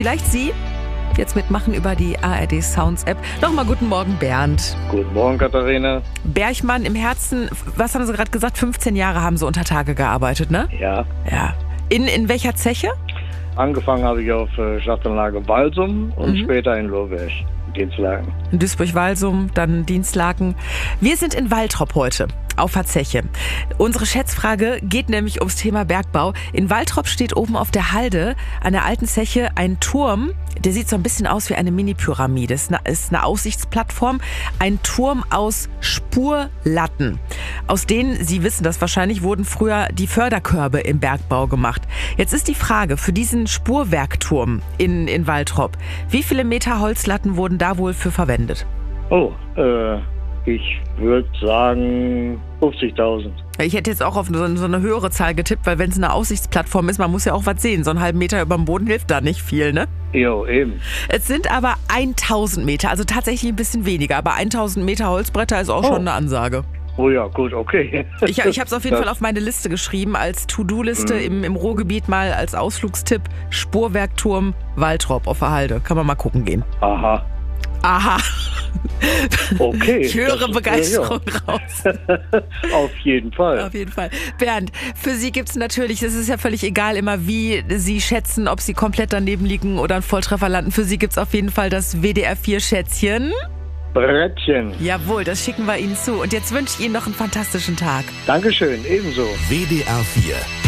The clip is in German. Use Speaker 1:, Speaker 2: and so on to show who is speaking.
Speaker 1: Vielleicht Sie jetzt mitmachen über die ARD Sounds App. Nochmal guten Morgen, Bernd.
Speaker 2: Guten Morgen, Katharina.
Speaker 1: Berchmann im Herzen, was haben Sie gerade gesagt? 15 Jahre haben Sie unter Tage gearbeitet, ne?
Speaker 2: Ja.
Speaker 1: Ja. In welcher Zeche?
Speaker 2: Angefangen habe ich auf Schachtanlage Walsum und später in Lohberg, Dienstlaken.
Speaker 1: In Duisburg-Walsum, dann Dienstlaken. Wir sind in Waltrop heute, auf der Zeche. Unsere Schätzfrage geht nämlich ums Thema Bergbau. In Waltrop steht oben auf der Halde an der alten Zeche ein Turm, der sieht so ein bisschen aus wie eine Mini-Pyramide. Es ist eine Aussichtsplattform, ein Turm aus Spurlatten. Aus denen, Sie wissen das wahrscheinlich, wurden früher die Förderkörbe im Bergbau gemacht. Jetzt ist die Frage, für diesen Spurwerkturm in Waltrop, wie viele Meter Holzlatten wurden da wohl für verwendet?
Speaker 2: Oh, ich würde sagen 50.000.
Speaker 1: Ich hätte jetzt auch auf so eine höhere Zahl getippt, weil wenn es eine Aussichtsplattform ist, man muss ja auch was sehen. So einen halben Meter über dem Boden hilft da nicht viel, ne?
Speaker 2: Jo, eben.
Speaker 1: Es sind aber 1000 Meter, also tatsächlich ein bisschen weniger. Aber 1000 Meter Holzbretter ist auch schon eine Ansage.
Speaker 2: Oh ja, gut, okay.
Speaker 1: Ich habe es auf jeden Fall auf meine Liste geschrieben, als To-Do-Liste im Ruhrgebiet mal als Ausflugstipp. Spurwerkturm Waltrop auf der Halde. Kann man mal gucken gehen.
Speaker 2: Aha. Okay.
Speaker 1: Ich höre Begeisterung raus.
Speaker 2: Auf jeden Fall.
Speaker 1: Auf jeden Fall. Bernd, für Sie gibt es natürlich, es ist ja völlig egal immer, wie Sie schätzen, ob Sie komplett daneben liegen oder einen Volltreffer landen. Für Sie gibt es auf jeden Fall das WDR 4 Schätzchen.
Speaker 2: Brettchen.
Speaker 1: Jawohl, das schicken wir Ihnen zu. Und jetzt wünsche ich Ihnen noch einen fantastischen Tag.
Speaker 2: Dankeschön, ebenso.
Speaker 3: WDR 4